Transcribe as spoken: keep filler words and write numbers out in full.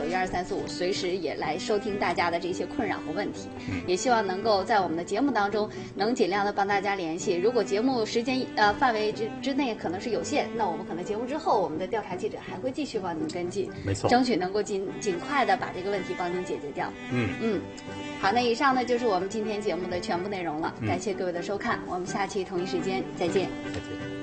一二三四五，随时也来收听大家的这些困扰和问题。也希望能够在我们的节目当中能尽量的帮大家联系。如果节目时间呃范围之之内可能是有限，那我们可能节目之后，我们的调查记者还会继续帮您跟进， 没错， 争取能够尽尽快的把这个问题帮您解决掉。 嗯嗯，好，那以上呢就是我们今天节目的全部内容了，感谢各位的收看，我们下期同一时间再见。 再见。